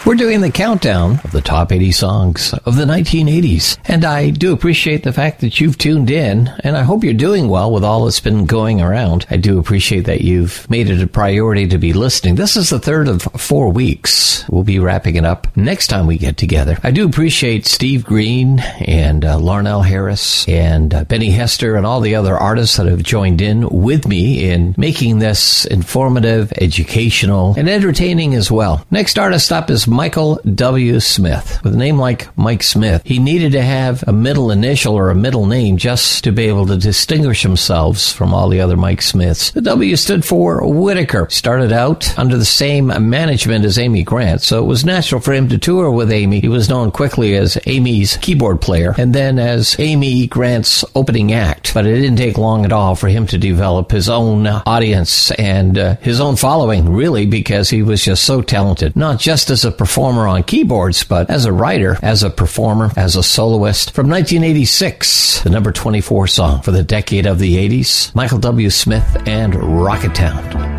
We're doing the countdown of the top 80 songs of the 1980s. And I do appreciate the fact that you've tuned in, and I hope you're doing well with all that's been going around. I do appreciate that you've made it a priority to be listening. This is the third of 4 weeks. We'll be wrapping it up next time we get together. I do appreciate Steve Green and Larnell Harris and Benny Hester and all the other artists that have joined in with me in making this informative, educational, and entertaining as well. Next artist up is Michael W. Smith. With a name like Mike Smith, he needed to have a middle initial or a middle name just to be able to distinguish themselves from all the other Mike Smiths. The W stood for Whitaker. Started out under the same management as Amy Grant, so it was natural for him to tour with Amy. He was known quickly as Amy's keyboard player and then as Amy Grant's opening act. But it didn't take long at all for him to develop his own audience and his own following, really, because he was just so talented. Not just as a performer on keyboards, but as a writer, as a performer, as a soloist. From 1986, the number 24 song for the decade of the 80s, Michael W. Smith and Rocketown.